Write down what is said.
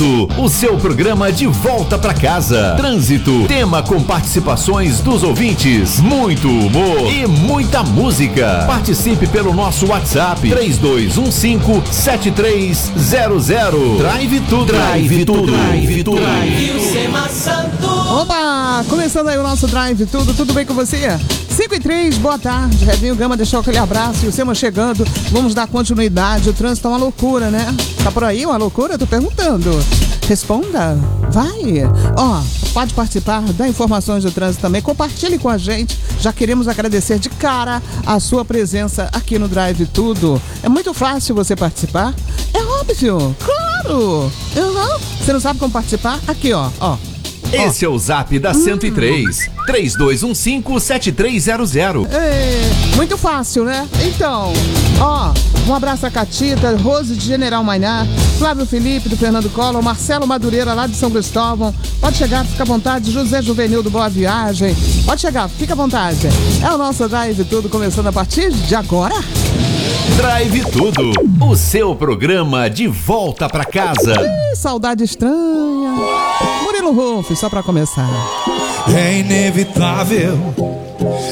Tudo, o seu programa de volta pra casa. Trânsito, tema com participações dos ouvintes, muito humor e muita música. Participe pelo nosso WhatsApp 3215-7300. Drive Tudo. Drive Tudo. Drive Tudo. Opa, começando aí o nosso Drive Tudo. Tudo bem com você? 5:03, boa tarde. Revinho Gama deixou aquele abraço e o Sema chegando. Vamos dar continuidade. O trânsito é uma loucura, né? Tá por aí uma loucura? Tô perguntando. Responda. Vai. Ó, pode participar, dá informações do trânsito também. Compartilhe com a gente. Já queremos agradecer de cara a sua presença aqui no Drive Tudo. É muito fácil você participar. É óbvio. Claro. Você não sabe como participar? Aqui, ó. Esse é o Zap da 103, 3215-7300. Muito fácil, né? Então, um abraço a Catita, Rose de General Mainá, Flávio Felipe do Fernando Collor, Marcelo Madureira lá de São Cristóvão. Pode chegar, fica à vontade. José Juvenil do Boa Viagem. Pode chegar, fica à vontade. É o nosso Drive Tudo começando a partir de agora. Drive Tudo, o seu programa de volta pra casa. Saudade estranha. Murilo Ruff, só pra começar. É inevitável